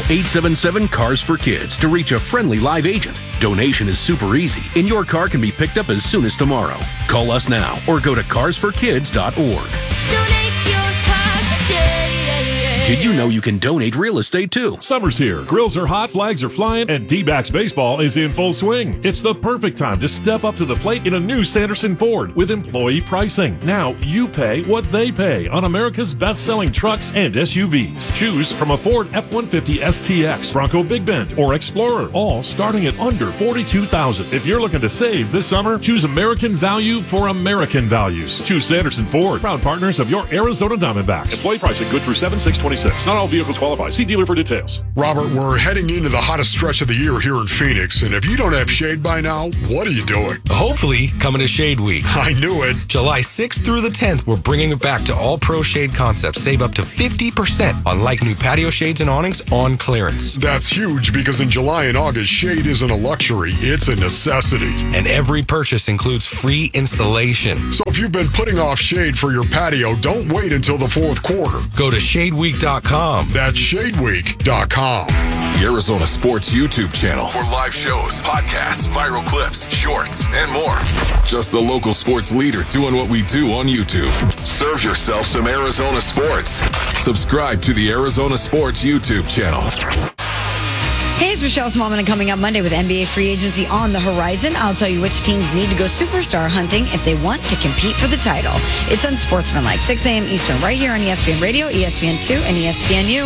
877-CARS-FOR-KIDS to reach a friendly live agent. Donation is super easy, and your car can be picked up as soon as tomorrow. Call us now or go to carsforkids.org. Donate your car today. Did you know you can donate real estate too? Summer's here. Grills are hot, flags are flying, and D-backs baseball is in full swing. It's the perfect time to step up to the plate in a new Sanderson Ford with employee pricing. Now you pay what they pay on America's best-selling trucks and SUVs. Choose from a Ford F-150 STX, Bronco Big Bend, or Explorer, all starting at under $42,000. If you're looking to save this summer, choose American value for American values. Choose Sanderson Ford, proud partners of your Arizona Diamondbacks. Employee pricing good through 7/6/26. Not all vehicles qualify. See dealer for details. Robert, we're heading into the hottest stretch of the year here in Phoenix, and if you don't have shade by now, what are you doing? Hopefully, coming to Shade Week. I knew it. July 6th through the 10th, we're bringing it back to all Pro Shade concepts. Save up to 50% on like new patio shades and awnings on clearance. That's huge because in July and August, shade isn't a luxury, it's a necessity. And every purchase includes free installation. So if you've been putting off shade for your patio, don't wait until the fourth quarter. Go to shadeweek.com. That's shadeweek.com. The Arizona Sports YouTube channel for live shows, podcasts, viral clips, shorts, and more. Just the local sports leader doing what we do on YouTube. Serve yourself some Arizona sports. Subscribe to the Arizona Sports YouTube channel. Hey, it's Michelle Smallman, and coming up Monday with NBA free agency on the horizon, I'll tell you which teams need to go superstar hunting if they want to compete for the title. It's Unsportsmanlike, 6 a.m. Eastern, right here on ESPN Radio, ESPN2, and ESPNU.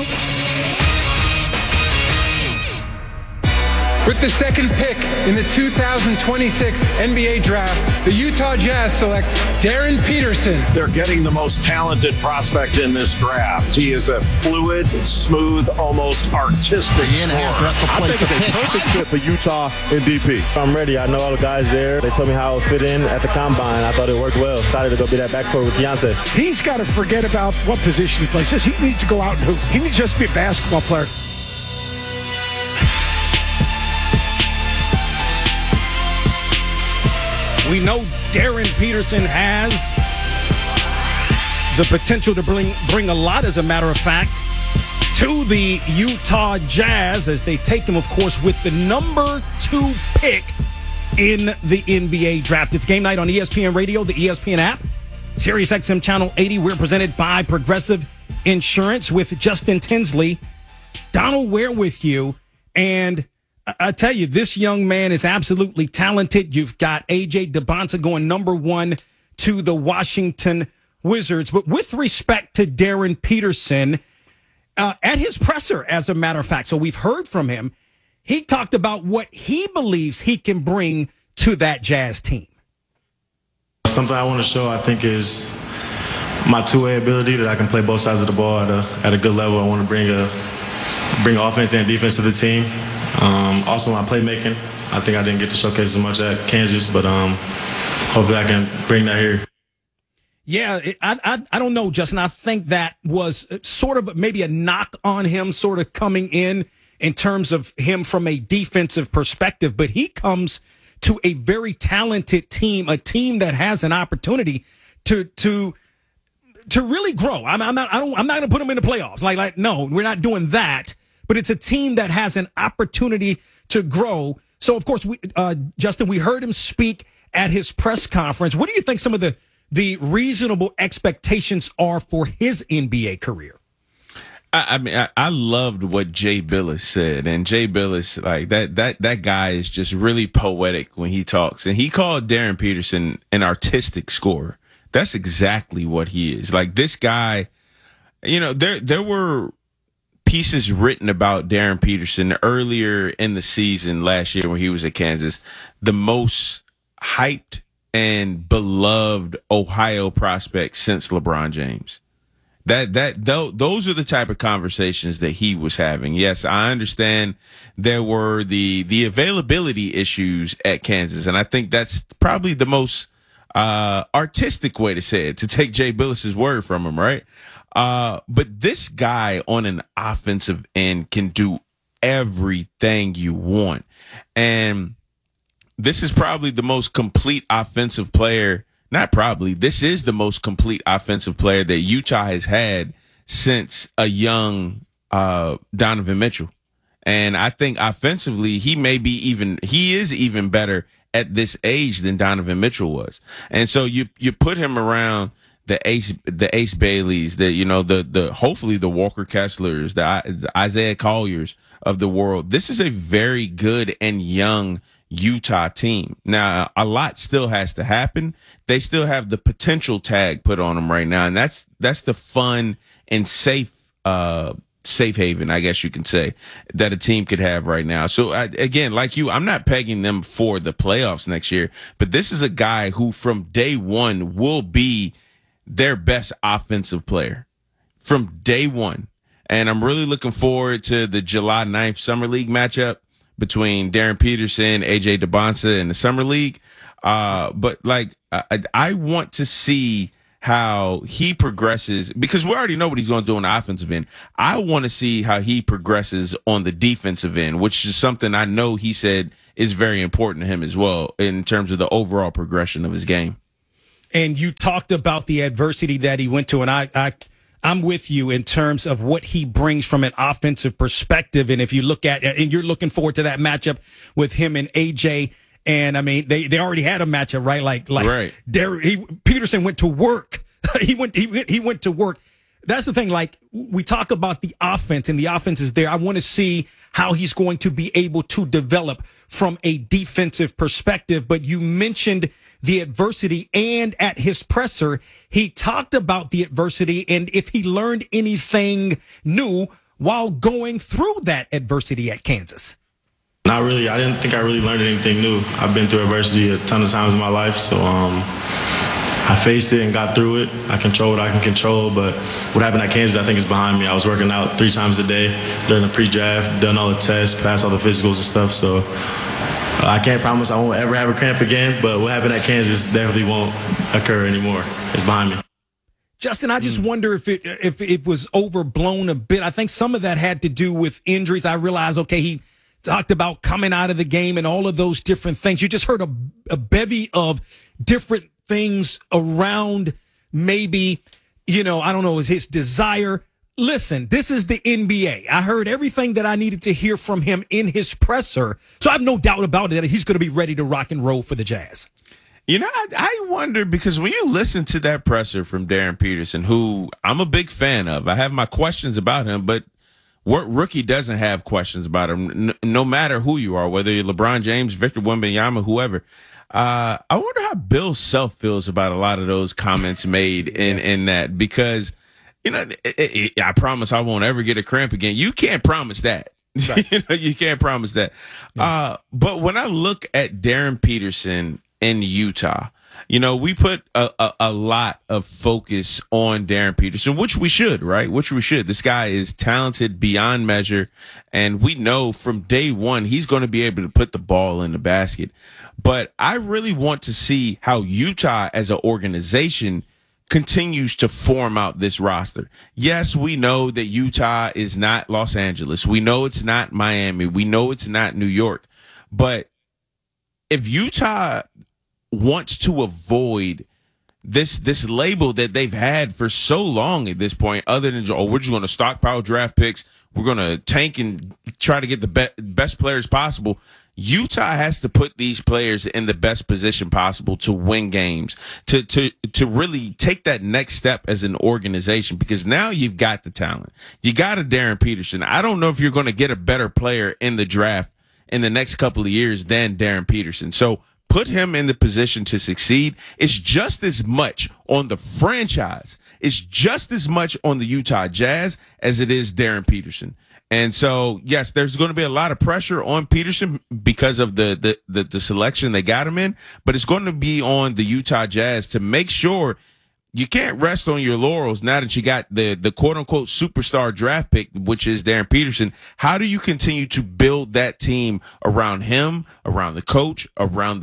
With the second pick in the 2026 NBA Draft, the Utah Jazz select Darren Peterson. They're getting the most talented prospect in this draft. He is a fluid, smooth, almost artistic scorer. I think it's a perfect fit for Utah and DP. I'm ready. I know all the guys there. They told me how it would fit in at the combine. I thought it worked well. Excited to go be that backcourt with Beyonce. He's got to forget about what position he plays. He needs to go out and hoop. He needs to just be a basketball player. We know Darren Peterson has the potential to bring a lot, as a matter of fact, to the Utah Jazz as they take them, of course, with the number 2 pick in the NBA draft. It's game night on ESPN Radio, the ESPN app, Sirius XM Channel 80. We're presented by Progressive Insurance with Justin Tinsley. Donald Ware with you. And I tell you, this young man is absolutely talented. You've got A.J. Debonta going number 1 to the Washington Wizards. But with respect to Darren Peterson, at his presser, as a matter of fact, so we've heard from him, he talked about what he believes he can bring to that Jazz team. Something I want to show, I think, is my two-way ability, that I can play both sides of the ball at a good level. I want to bring offense and defense to the team. Also my playmaking. I think I didn't get to showcase as much at Kansas, but hopefully I can bring that here. Yeah, I don't know, Justin. I think that was sort of maybe a knock on him sort of coming in terms of him from a defensive perspective, but he comes to a very talented team, a team that has an opportunity to really grow. I'm not going to put them in the playoffs. Like, no, we're not doing that. But it's a team that has an opportunity to grow. So, of course, Justin, we heard him speak at his press conference. What do you think some of the reasonable expectations are for his NBA career? I mean, I loved what Jay Bilas said, and Jay Bilas, like that guy is just really poetic when he talks, and he called Darren Peterson an artistic scorer. That's exactly what he is. Like, this guy, you know, there were pieces written about Darren Peterson earlier in the season last year when he was at Kansas, the most hyped and beloved Ohio prospect since LeBron James. Those are the type of conversations that he was having. Yes, I understand there were the availability issues at Kansas, and I think that's probably the most artistic way to say it, to take Jay Bilas's word from him, right? But this guy on an offensive end can do everything you want. And this is probably the most complete offensive player. Not probably. This is the most complete offensive player that Utah has had since a young Donovan Mitchell. And I think offensively, he is even better at this age than Donovan Mitchell was. And so you put him around the Ace Baileys, the hopefully the Walker Kesslers, the Isaiah Colliers of the world. This is a very good and young Utah team. Now, a lot still has to happen. They still have the potential tag put on them right now, and that's the fun and safe haven, I guess you can say, that a team could have right now. So again, like you, I'm not pegging them for the playoffs next year, but this is a guy who from day one will be their best offensive player from day one. And I'm really looking forward to the July 9th Summer League matchup between Darren Peterson, AJ DeBonsa in the Summer League. But I want to see how he progresses, because we already know what he's going to do on the offensive end. I want to see how he progresses on the defensive end, which is something I know he said is very important to him as well in terms of the overall progression of his game. And you talked about the adversity that he went to, and I'm with you in terms of what he brings from an offensive perspective. And if you look at, and you're looking forward to that matchup with him and AJ, and I mean, they already had a matchup, right? Like right. Peterson went to work. he went to work. That's the thing. Like, we talk about the offense, and the offense is there. I want to see how he's going to be able to develop from a defensive perspective. But you mentioned the adversity, and at his presser, he talked about the adversity and if he learned anything new while going through that adversity at Kansas. Not really. I didn't think I really learned anything new. I've been through adversity a ton of times in my life, so I faced it and got through it. I control what I can control, but what happened at Kansas, I think, is behind me. I was working out 3 times a day during the pre-draft, done all the tests, passed all the physicals and stuff, so I can't promise I won't ever have a cramp again, but what happened at Kansas definitely won't occur anymore. It's behind me. Justin, I just wonder if it was overblown a bit. I think some of that had to do with injuries. I realized, okay, he talked about coming out of the game and all of those different things. You just heard a bevy of different things around maybe, I don't know, is his desire. Listen, this is the NBA. I heard everything that I needed to hear from him in his presser. So I have no doubt about it that he's going to be ready to rock and roll for the Jazz. I wonder, because when you listen to that presser from Darren Peterson, who I'm a big fan of, I have my questions about him, but what rookie doesn't have questions about him, no matter who you are, whether you're LeBron James, Victor Wembanyama, whoever. I wonder how Bill Self feels about a lot of those comments made in that, because I promise I won't ever get a cramp again. You can't promise that. Right. You can't promise that. Yeah. But when I look at Darren Peterson in Utah, we put a lot of focus on Darren Peterson, which we should, right? Which we should. This guy is talented beyond measure, and we know from day one he's going to be able to put the ball in the basket. But I really want to see how Utah as an organization continues to form out this roster. Yes, we know that Utah is not Los Angeles. We know it's not Miami. We know it's not New York. But if Utah wants to avoid this label that they've had for so long at this point, other than, we're just going to stockpile draft picks, we're going to tank and try to get the best players possible, Utah has to put these players in the best position possible to win games, to really take that next step as an organization, because now you've got the talent. You got a Darren Peterson. I don't know if you're going to get a better player in the draft in the next couple of years than Darren Peterson. So put him in the position to succeed. It's just as much on the franchise. It's just as much on the Utah Jazz as it is Darren Peterson. And so, yes, there's going to be a lot of pressure on Peterson because of the selection they got him in, but it's going to be on the Utah Jazz to make sure you can't rest on your laurels now that you got the quote-unquote superstar draft pick, which is Darren Peterson. How do you continue to build that team around him, around the coach, around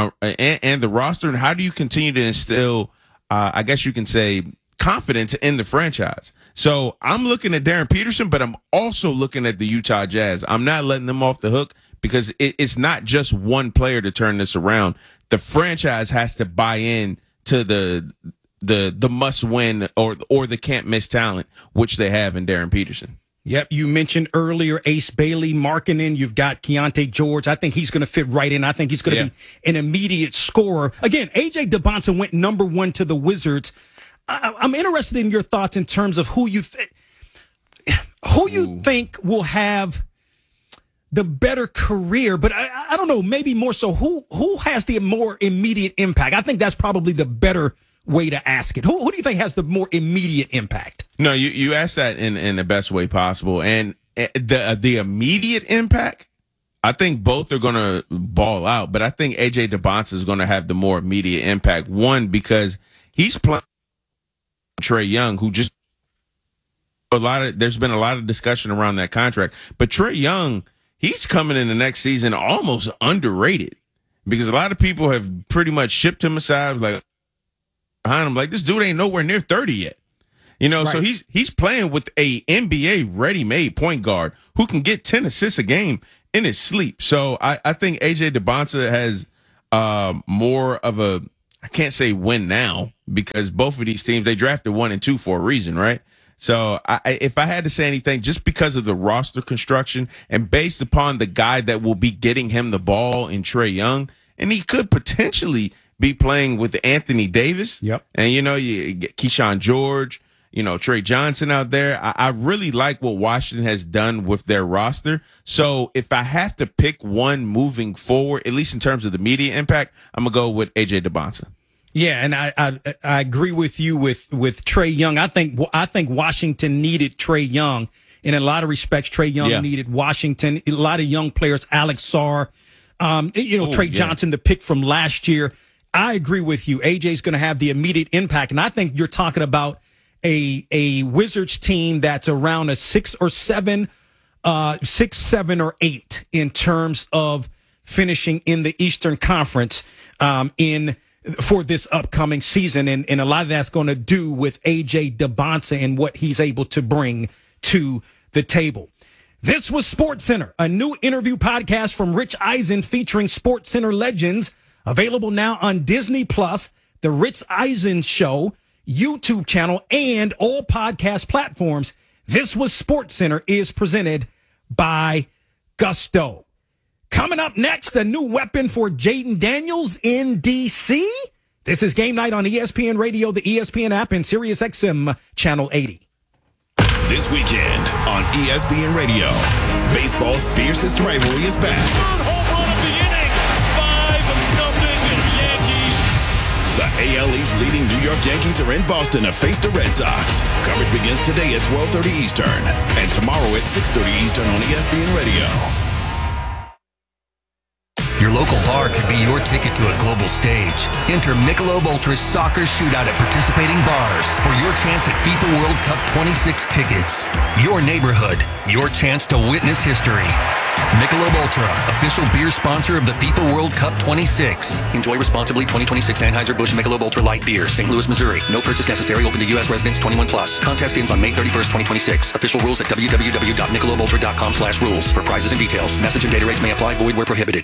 the roster, and how do you continue to instill, I guess you can say, confidence in the franchise? So I'm looking at Darren Peterson, but I'm also looking at the Utah Jazz. I'm not letting them off the hook, because it's not just one player to turn this around. The franchise has to buy in to the must win or the can't miss talent, which they have in Darren Peterson. Yep, you mentioned earlier Ace Bailey, Markkanen. You've got Keontae George. I think he's going to fit right in. I think he's going to be an immediate scorer. Again, A.J. DeBonsa went number 1 to the Wizards. I'm interested in your thoughts in terms of who you think will have the better career. But I don't know, maybe more so who has the more immediate impact? I think that's probably the better way to ask it. Who do you think has the more immediate impact? No, you asked that in the best way possible. And the immediate impact, I think both are going to ball out. But I think A.J. DeBonsa is going to have the more immediate impact. One, because he's playing Trae Young, who just there's been a lot of discussion around that contract. But Trae Young, he's coming in the next season almost underrated because a lot of people have pretty much shipped him aside, like behind him, like this dude ain't nowhere near 30 yet. You know, right. So he's playing with a NBA ready-made point guard who can get 10 assists a game in his sleep. So I think A.J. DeBonsa has more of a, I can't say win now because both of these teams, they drafted 1 and 2 for a reason, right? So if I had to say anything, just because of the roster construction and based upon the guy that will be getting him the ball in Trae Young, and he could potentially be playing with Anthony Davis. Yep. And, you know, you get Keyshawn George, you know, Trey Johnson out there. I really like what Washington has done with their roster. So if I have to pick one moving forward, at least in terms of the media impact, I'm going to go with A.J. DeBonsa. Yeah, and I agree with you with Trae Young. I think Washington needed Trae Young. In a lot of respects, Trae Young needed Washington. A lot of young players, Alex Sarr, Trey Johnson, the pick from last year. I agree with you. AJ's going to have the immediate impact. And I think you're talking about a Wizards team that's around a 6 or 7 or 8 in terms of finishing in the Eastern Conference for this upcoming season. And a lot of that's going to do with AJ DeBonsa and what he's able to bring to the table. This was SportsCenter, a new interview podcast from Rich Eisen featuring SportsCenter legends, available now on Disney Plus, The Rich Eisen Show, YouTube channel, and all podcast platforms. This was SportsCenter is presented by Gusto. Coming up next, a new weapon for Jaden Daniels in D.C. This is Game Night on ESPN Radio, the ESPN app, and SiriusXM Channel 80. This weekend on ESPN Radio, baseball's fiercest rivalry is back. The AL East leading New York Yankees are in Boston to face the Red Sox. Coverage begins today at 12:30 Eastern and tomorrow at 6:30 Eastern on ESPN Radio. Your local bar could be your ticket to a global stage. Enter Michelob Ultra's soccer shootout at participating bars for your chance at FIFA World Cup 26 tickets. Your neighborhood, your chance to witness history. Michelob Ultra, official beer sponsor of the FIFA World Cup 26. Enjoy responsibly. 2026 Anheuser-Busch Michelob Ultra Light Beer, St. Louis, Missouri. No purchase necessary. Open to U.S. residents 21+. Contest ends on May 31st, 2026. Official rules at www.michelobultra.com/rules for prizes and details. Message and data rates may apply. Void where prohibited.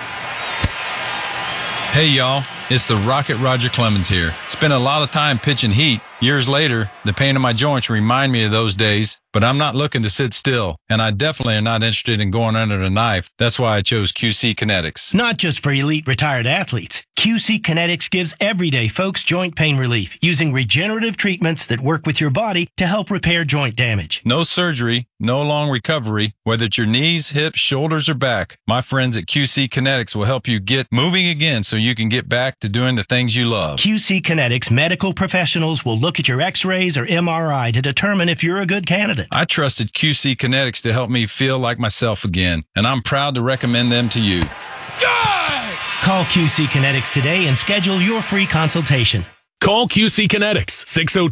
Hey y'all, it's the Rocket Roger Clemens here. Spent a lot of time pitching heat. Years later, the pain in my joints remind me of those days, but I'm not looking to sit still, and I definitely am not interested in going under the knife. That's why I chose QC Kinetics. Not just for elite retired athletes. QC Kinetics gives everyday folks joint pain relief using regenerative treatments that work with your body to help repair joint damage. No surgery, no long recovery, whether it's your knees, hips, shoulders, or back. My friends at QC Kinetics will help you get moving again so you can get back to doing the things you love. QC Kinetics medical professionals will look at your x-rays or MRI to determine if you're a good candidate. I trusted QC Kinetics to help me feel like myself again, and I'm proud to recommend them to you. Call QC Kinetics today and schedule your free consultation. Call QC Kinetics,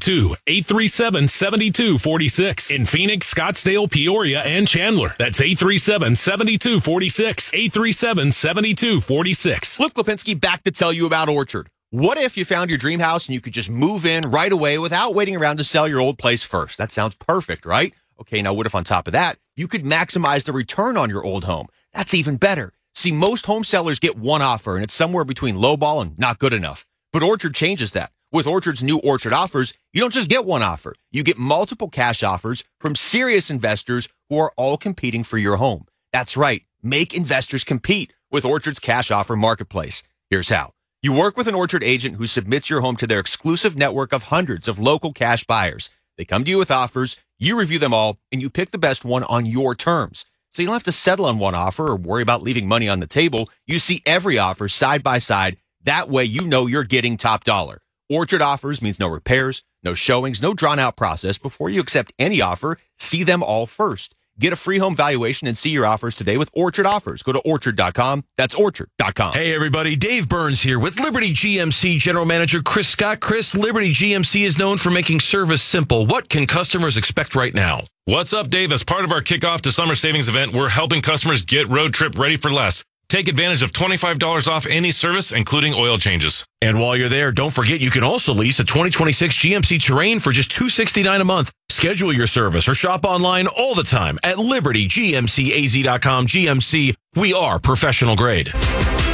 602-837-7246 in Phoenix, Scottsdale, Peoria, and Chandler. That's 837-7246, 837-7246. Luke Lipinski back to tell you about Orchard. What if you found your dream house and you could just move in right away without waiting around to sell your old place first? That sounds perfect, right? Okay, now what if on top of that, you could maximize the return on your old home? That's even better. See, most home sellers get one offer, and it's somewhere between lowball and not good enough. But Orchard changes that. With Orchard's new Orchard offers, you don't just get one offer. You get multiple cash offers from serious investors who are all competing for your home. That's right. Make investors compete with Orchard's cash offer marketplace. Here's how. You work with an Orchard agent who submits your home to their exclusive network of hundreds of local cash buyers. They come to you with offers, you review them all, and you pick the best one on your terms. So you don't have to settle on one offer or worry about leaving money on the table. You see every offer side by side. That way you know you're getting top dollar. Orchard offers means no repairs, no showings, no drawn-out process. Before you accept any offer, see them all first. Get a free home valuation and see your offers today with Orchard Offers. Go to Orchard.com. That's Orchard.com. Hey, everybody. Dave Burns here with Liberty GMC General Manager Chris Scott. Chris, Liberty GMC is known for making service simple. What can customers expect right now? What's up, Dave? As part of our kickoff to summer savings event, we're helping customers get road trip ready for less. Take advantage of $25 off any service, including oil changes. And while you're there, don't forget you can also lease a 2026 GMC Terrain for just $269 a month. Schedule your service or shop online all the time at libertygmcaz.com. GMC, we are professional grade.